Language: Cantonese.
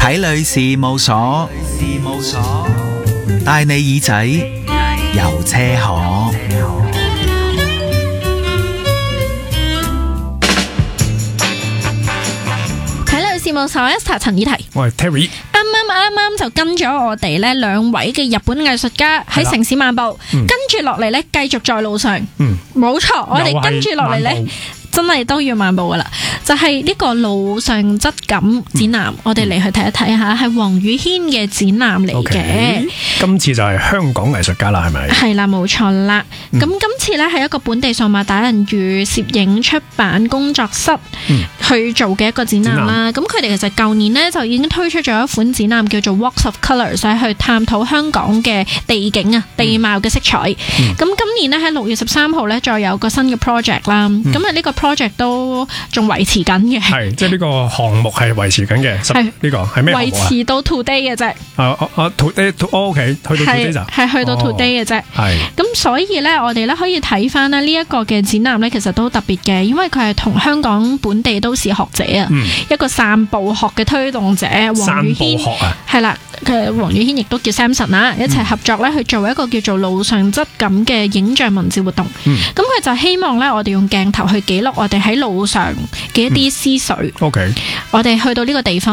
睇旅事務所，帶你耳仔遊車河。 睇旅事務所，Esther 陳以提， 我係 Terry。 啱啱就跟咗我哋呢兩位嘅日本藝術家喺城市漫步，跟住落嚟呢繼續在路上。冇錯，我哋跟住落嚟呢真係都要漫步噶啦，就係呢個路上質感展覽，我哋嚟去睇一睇下，係黃宇軒嘅展覽嚟嘅。 今次就係香港藝術家啦，係咪？ 係啦，冇錯啦。咁今次呢係一個本地數碼打印與攝影出版工作室去做嘅一個展覽啦。咁佢哋其實舊年呢就已經推出咗一款展覽叫做 Walks of Colours， 去探討香港嘅地景啊、地貌嘅色彩。咁今年呢喺6月13號呢再有個新嘅 project 啦。咁啊呢個 project 都仲維持緊嘅， 係即係呢個項目係維持緊嘅。係呢個係咩項目啊？維持到 today 嘅啫。 OK， 去到 today 就係去到 today 嘅啫。 係咁所以咧，我哋咧可以睇翻咧呢一個嘅展覽咧，其實都特別嘅，因為佢係同香港本地都市學者啊，一個散步學嘅推動者黃宇軒係啦，黃宇軒亦都叫 Samson 啦，一齊合作咧去做一個叫做路上質感嘅影像文字活動。咁佢就希望咧，我哋用鏡頭去記錄我哋喺路上嘅一啲思緒。 OK， 我哋去到呢個地方。